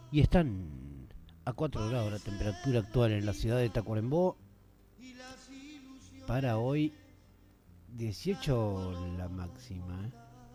Y están a 4 grados la temperatura actual en la ciudad de Tacuarembó. Para hoy 18 la máxima.